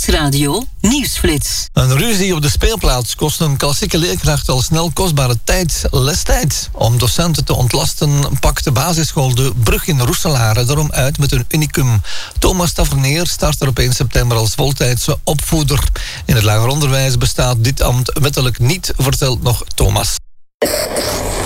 Nieuwsradio Nieuwsflits. Een ruzie op de speelplaats kost een klassieke leerkracht al snel kostbare lestijd. Om docenten te ontlasten pakt de basisschool De Brug in Roeselare daarom uit met een unicum. Thomas Tavernier start er op 1 september als voltijdse opvoeder. In het lager onderwijs bestaat dit ambt wettelijk niet, vertelt nog Thomas.